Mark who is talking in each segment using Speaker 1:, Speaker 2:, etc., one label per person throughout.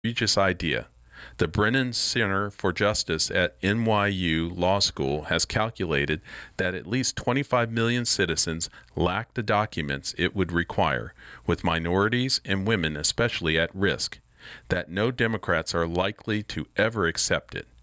Speaker 1: egregious idea. The Brennan Center for Justice at NYU Law School has calculated that at least 25 million citizens lack the documents it would require, with minorities and women especially at risk, that no Democrats are likely to ever accept it.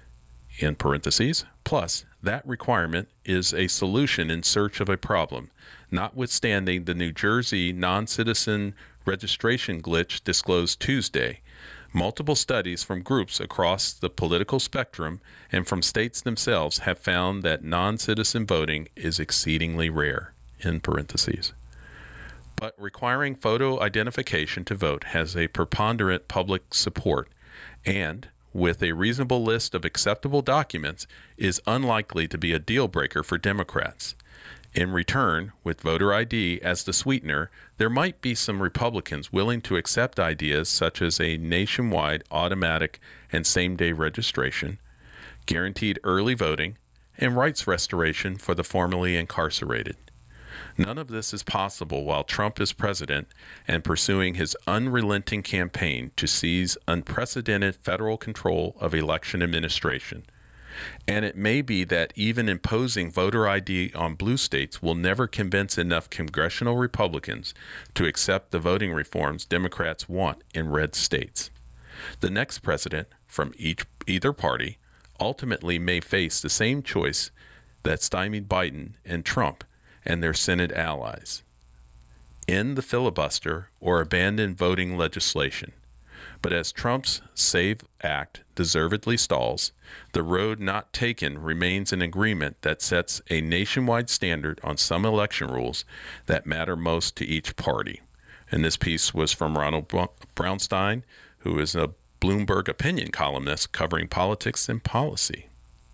Speaker 1: In parentheses, plus, that requirement is a solution in search of a problem, notwithstanding the New Jersey non-citizen registration glitch disclosed Tuesday. Multiple studies from groups across the political spectrum and from states themselves have found that non-citizen voting is exceedingly rare, in parentheses. But requiring photo identification to vote has a preponderant public support and, with a reasonable list of acceptable documents, is unlikely to be a deal breaker for Democrats. In return, with voter ID as the sweetener, there might be some Republicans willing to accept ideas such as a nationwide automatic and same-day registration, guaranteed early voting, and rights restoration for the formerly incarcerated. None of this is possible while Trump is president and pursuing his unrelenting campaign to seize unprecedented federal control of election administration. And it may be that even imposing voter ID on blue states will never convince enough congressional Republicans to accept the voting reforms Democrats want in red states. The next president from either party ultimately may face the same choice that stymied Biden and Trump and their Senate allies: end the filibuster or abandon voting legislation. But as Trump's SAVE Act deservedly stalls, the road not taken remains an agreement that sets a nationwide standard on some election rules that matter most to each party. And this piece was from Ronald Brownstein, who is a Bloomberg opinion columnist covering politics and policy.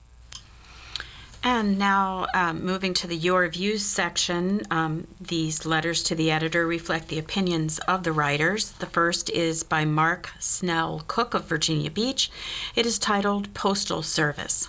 Speaker 2: And now, moving to the Your Views section, these letters to the editor reflect the opinions of the writers. The first is by Mark Snell Cook of Virginia Beach. It is titled Postal Service.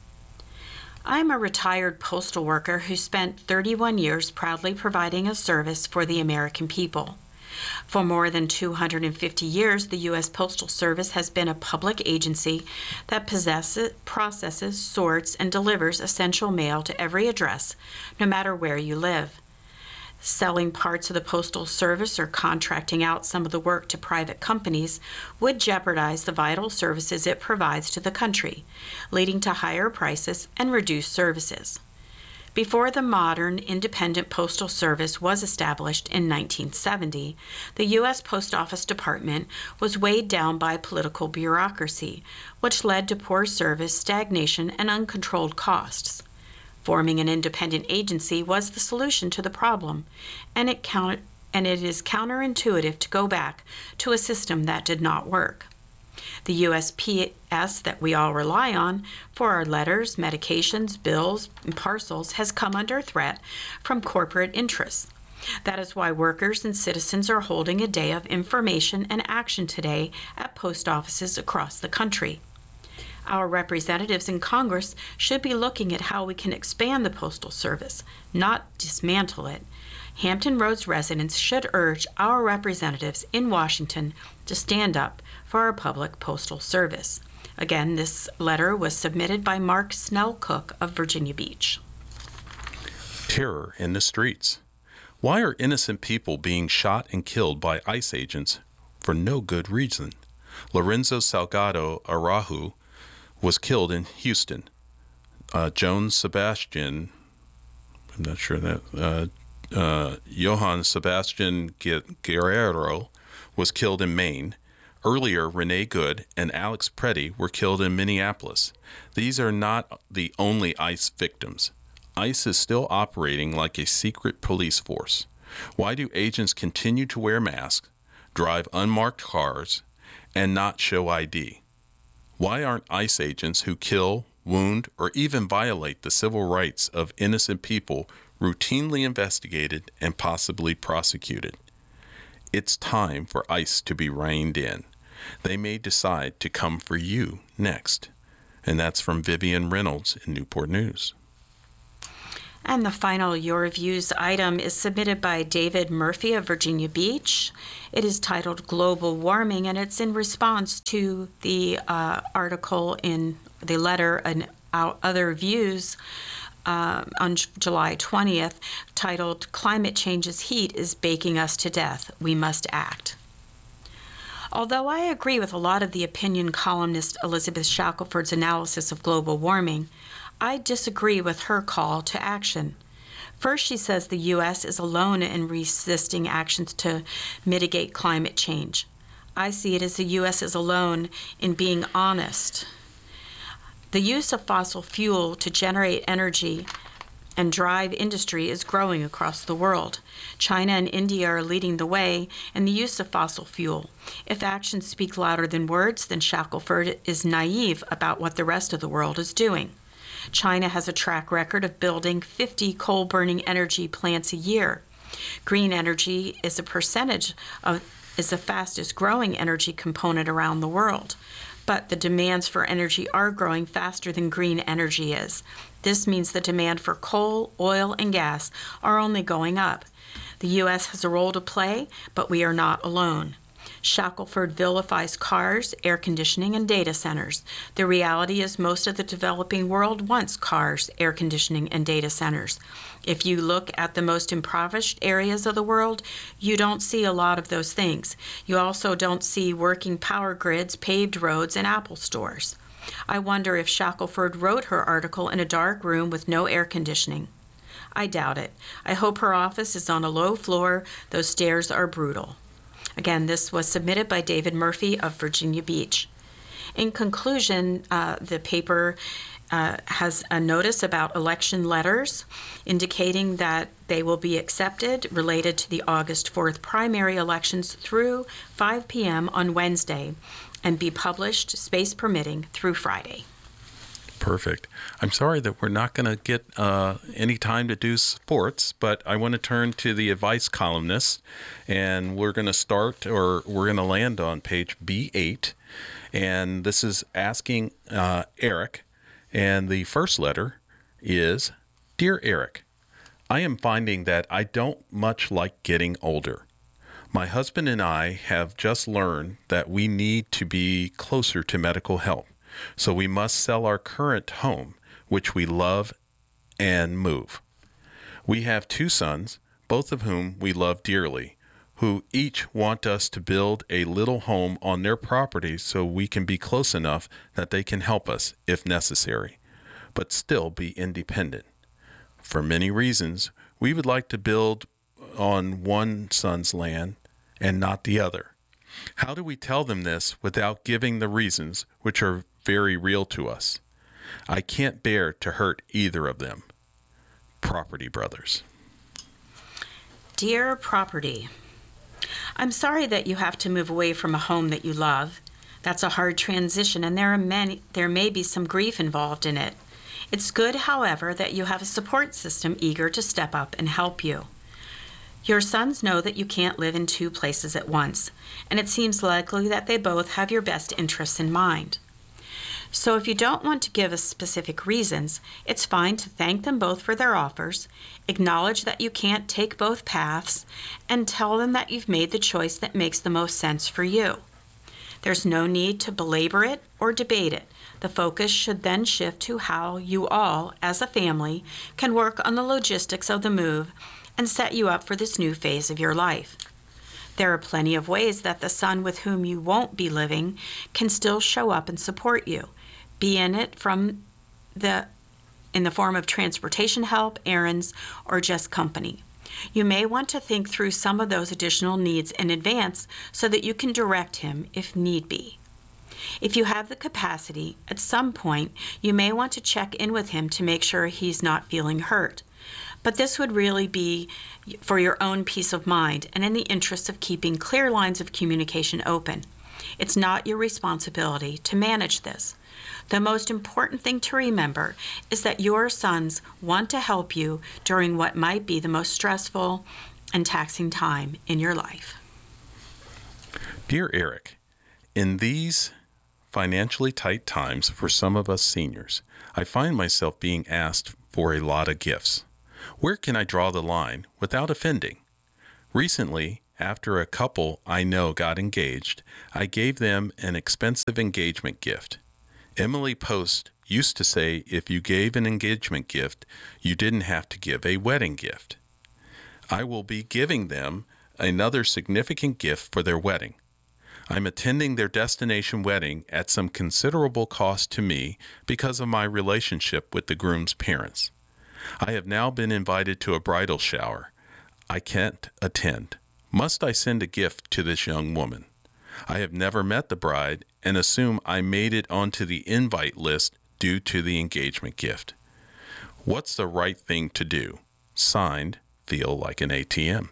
Speaker 2: I am a retired postal worker who spent 31 years proudly providing a service for the American people. For more than 250 years, the U.S. Postal Service has been a public agency that processes, sorts, and delivers essential mail to every address, no matter where you live. Selling parts of the Postal Service or contracting out some of the work to private companies would jeopardize the vital services it provides to the country, leading to higher prices and reduced services. Before the modern independent postal service was established in 1970, the U.S. Post Office Department was weighed down by political bureaucracy, which led to poor service, stagnation, and uncontrolled costs. Forming an independent agency was the solution to the problem, and it is counterintuitive to go back to a system that did not work. The USPS that we all rely on for our letters, medications, bills, and parcels has come under threat from corporate interests. That is why workers and citizens are holding a day of information and action today at post offices across the country. Our representatives in Congress should be looking at how we can expand the Postal Service, not dismantle it. Hampton Roads residents should urge our representatives in Washington to stand up for our public postal service. Again, this letter was submitted by Mark Snell Cook of Virginia Beach.
Speaker 1: Terror in the streets. Why are innocent people being shot and killed by ICE agents for no good reason? Lorenzo Salgado Araujo was killed in Houston. Joan Sebastian, I'm not sure that, Johann Sebastian Guerrero was killed in Maine. Earlier, Renee Good and Alex Preddy were killed in Minneapolis. These are not the only ICE victims. ICE is still operating like a secret police force. Why do agents continue to wear masks, drive unmarked cars, and not show ID? Why aren't ICE agents who kill, wound, or even violate the civil rights of innocent people routinely investigated and possibly prosecuted? It's time for ICE to be reined in. They may decide to come for you next. And that's from Vivian Reynolds in Newport News.
Speaker 2: And the final Your Reviews item is submitted by David Murphy of Virginia Beach. It is titled Global Warming, and it's in response to the article in the letter and other views on July 20th titled Climate Change's Heat is Baking Us to Death. We Must Act. Although I agree with a lot of the opinion columnist Elizabeth Shackelford's analysis of global warming, I disagree with her call to action. First, she says the U.S. is alone in resisting actions to mitigate climate change. I see it as the U.S. is alone in being honest. The use of fossil fuel to generate energy and drive industry is growing across the world. China and India are leading the way in the use of fossil fuel. If actions speak louder than words, then Shackelford is naive about what the rest of the world is doing. China has a track record of building 50 coal-burning energy plants a year. Green energy is the fastest growing energy component around the world. But the demands for energy are growing faster than green energy is. This means the demand for coal, oil, and gas are only going up. The U.S. has a role to play, but we are not alone. Shackelford vilifies cars, air conditioning, and data centers. The reality is most of the developing world wants cars, air conditioning, and data centers. If you look at the most impoverished areas of the world, you don't see a lot of those things. You also don't see working power grids, paved roads, and Apple stores. I wonder if Shackelford wrote her article in a dark room with no air conditioning. I doubt it. I hope her office is on a low floor. Those stairs are brutal. Again, this was submitted by David Murphy of Virginia Beach. In conclusion, the paper has a notice about election letters indicating that they will be accepted related to the August 4th primary elections through 5 p.m. on Wednesday and be published, space permitting, through Friday.
Speaker 1: Perfect. I'm sorry that we're not going to get any time to do sports, but I want to turn to the advice columnist, and we're going to land on page B8, and this is asking Eric, and the first letter is, Dear Eric, I am finding that I don't much like getting older. My husband and I have just learned that we need to be closer to medical help. So we must sell our current home, which we love, and move. We have 2 sons, both of whom we love dearly, who each want us to build a little home on their property so we can be close enough that they can help us if necessary, but still be independent. For many reasons, we would like to build on one son's land and not the other. How do we tell them this without giving the reasons, which are very real to us? I can't bear to hurt either of them. Property Brothers.
Speaker 2: Dear Property, I'm sorry that you have to move away from a home that you love. That's a hard transition, and there may be some grief involved in it. It's good, however, that you have a support system eager to step up and help you. Your sons know that you can't live in 2 places at once, and it seems likely that they both have your best interests in mind. So if you don't want to give us specific reasons, it's fine to thank them both for their offers, acknowledge that you can't take both paths, and tell them that you've made the choice that makes the most sense for you. There's no need to belabor it or debate it. The focus should then shift to how you all, as a family, can work on the logistics of the move and set you up for this new phase of your life. There are plenty of ways that the son with whom you won't be living can still show up and support you. Be in it in the form of transportation help, errands, or just company. You may want to think through some of those additional needs in advance so that you can direct him if need be. If you have the capacity, at some point, you may want to check in with him to make sure he's not feeling hurt. But this would really be for your own peace of mind and in the interest of keeping clear lines of communication open. It's not your responsibility to manage this. The most important thing to remember is that your sons want to help you during what might be the most stressful and taxing time in your life.
Speaker 1: Dear Eric, in these financially tight times for some of us seniors, I find myself being asked for a lot of gifts. Where can I draw the line without offending? Recently, after a couple I know got engaged, I gave them an expensive engagement gift. Emily Post used to say if you gave an engagement gift, you didn't have to give a wedding gift. I will be giving them another significant gift for their wedding. I'm attending their destination wedding at some considerable cost to me because of my relationship with the groom's parents. I have now been invited to a bridal shower. I can't attend. Must I send a gift to this young woman? I have never met the bride and assume I made it onto the invite list due to the engagement gift. What's the right thing to do? Signed, Feel Like an ATM.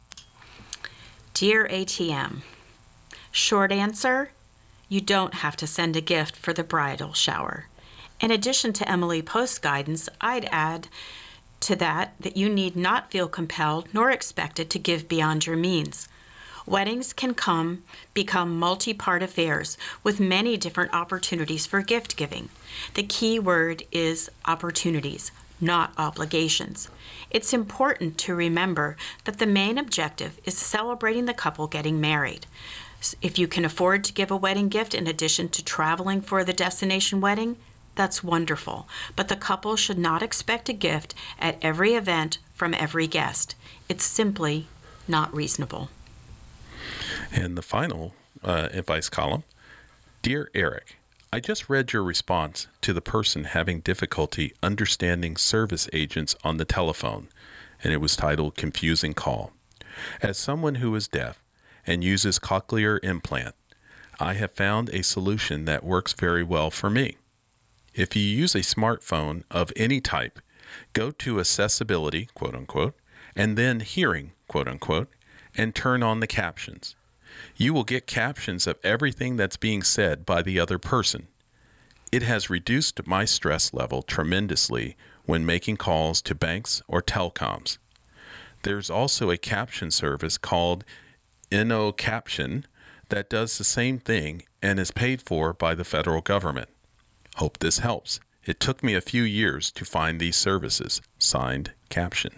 Speaker 2: Dear ATM, short answer, you don't have to send a gift for the bridal shower. In addition to Emily Post's guidance, I'd add to that you need not feel compelled nor expected to give beyond your means. Weddings can become multi-part affairs with many different opportunities for gift giving. The key word is opportunities, not obligations. It's important to remember that the main objective is celebrating the couple getting married. If you can afford to give a wedding gift in addition to traveling for the destination wedding, that's wonderful. But the couple should not expect a gift at every event from every guest. It's simply not reasonable.
Speaker 1: And the final advice column. Dear Eric, I just read your response to the person having difficulty understanding service agents on the telephone, and it was titled Confusing Call. As someone who is deaf and uses cochlear implant, I have found a solution that works very well for me. If you use a smartphone of any type, go to accessibility, quote unquote, and then hearing, quote unquote, and turn on the captions. You will get captions of everything that's being said by the other person. It has reduced my stress level tremendously when making calls to banks or telecoms. There's also a caption service called InnoCaption that does the same thing and is paid for by the federal government. Hope this helps. It took me a few years to find these services. Signed, Caption.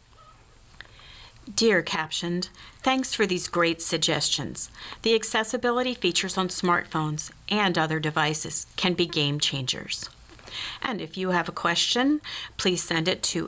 Speaker 2: Dear Captioned, thanks for these great suggestions. The accessibility features on smartphones and other devices can be game changers. And if you have a question, please send it to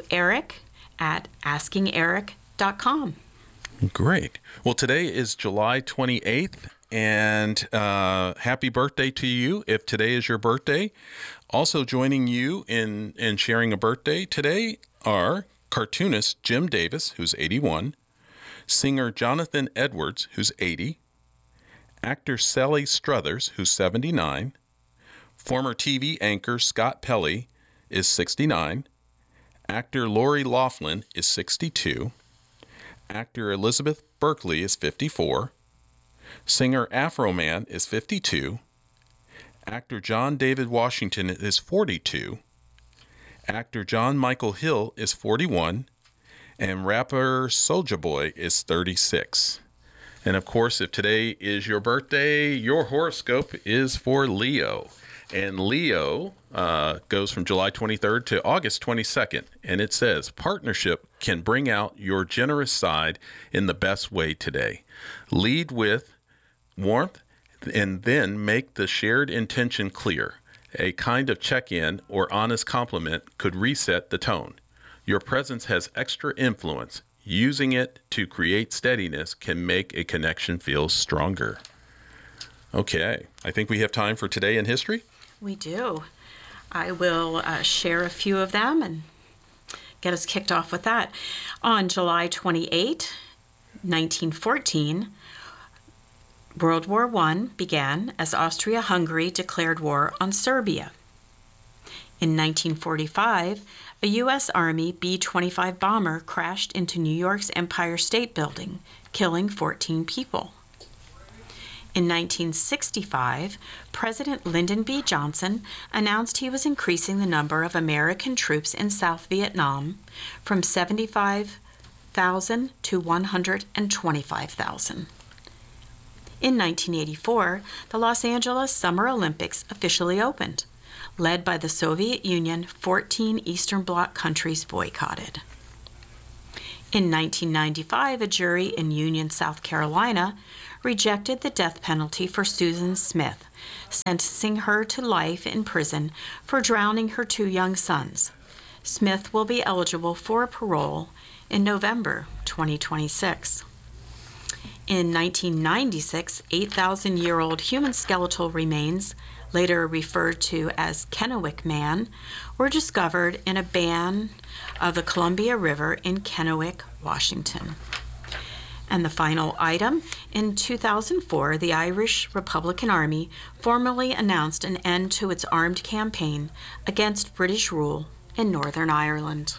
Speaker 2: eric@askingeric.com.
Speaker 1: Great. Well, today is July 28th, and happy birthday to you if today is your birthday. Also joining you in sharing a birthday today are cartoonist Jim Davis, who's 81, singer Jonathan Edwards, who's 80, actor Sally Struthers, who's 79, former TV anchor Scott Pelley is 69, actor Lori Loughlin is 62, actor Elizabeth Berkley is 54, singer Afroman is 52, actor John David Washington is 42, actor John Michael Hill is 41, and rapper Soulja Boy is 36. And of course, if today is your birthday, your horoscope is for Leo. And Leo goes from July 23rd to August 22nd. And it says, partnership can bring out your generous side in the best way today. Lead with warmth and then make the shared intention clear. A kind of check-in or honest compliment could reset the tone. Your presence has extra influence. Using it to create steadiness can make a connection feel stronger. Okay, I think we have time for Today in History.
Speaker 2: We do. I will share a few of them and get us kicked off with that. On July 28, 1914, World War I began as Austria-Hungary declared war on Serbia. In 1945, a U.S. Army B-25 bomber crashed into New York's Empire State Building, killing 14 people. In 1965, President Lyndon B. Johnson announced he was increasing the number of American troops in South Vietnam from 75,000 to 125,000. In 1984, the Los Angeles Summer Olympics officially opened. Led by the Soviet Union, 14 Eastern Bloc countries boycotted. In 1995, a jury in Union, South Carolina, rejected the death penalty for Susan Smith, sentencing her to life in prison for drowning her 2 young sons. Smith will be eligible for parole in November 2026. In 1996, 8,000-year-old human skeletal remains, later referred to as Kennewick Man, were discovered in a ban of the Columbia River in Kennewick, Washington. And the final item, in 2004, the Irish Republican Army formally announced an end to its armed campaign against British rule in Northern Ireland.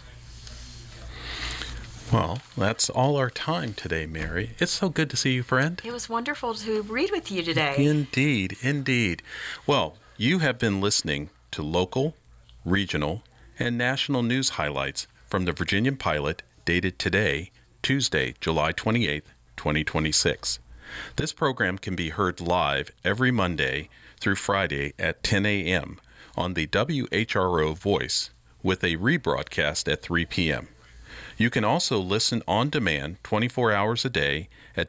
Speaker 1: Well, that's all our time today, Mary. It's so good to see you, friend.
Speaker 2: It was wonderful to read with you today.
Speaker 1: Indeed, indeed. Well, you have been listening to local, regional, and national news highlights from the Virginian Pilot, dated today, Tuesday, July 28th, 2026. This program can be heard live every Monday through Friday at 10 a.m. on the WHRO Voice, with a rebroadcast at 3 p.m. You can also listen on demand 24 hours a day at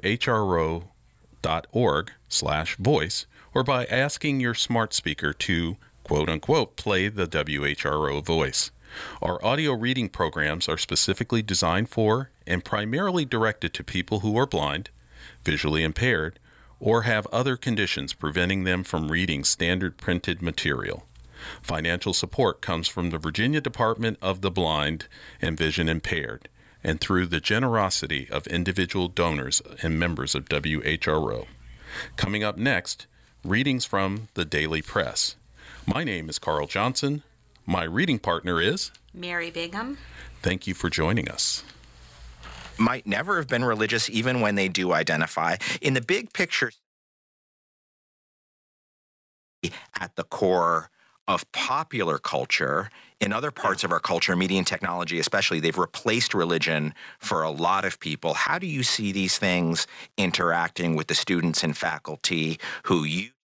Speaker 1: whro.org/voice, or by asking your smart speaker to, quote-unquote, play the WHRO Voice. Our audio reading programs are specifically designed for and primarily directed to people who are blind, visually impaired, or have other conditions preventing them from reading standard printed material. Financial support comes from the Virginia Department of the Blind and Vision Impaired, and through the generosity of individual donors and members of WHRO. Coming up next, readings from the Daily Press. My name is Carl Johnson. My reading partner is
Speaker 2: Mary Bingham.
Speaker 1: Thank you for joining us.
Speaker 3: Might never have been religious even when they do identify. In the big picture, at the core of popular culture, in other parts of our culture, media and technology especially, they've replaced religion for a lot of people. How do you see these things interacting with the students and faculty who you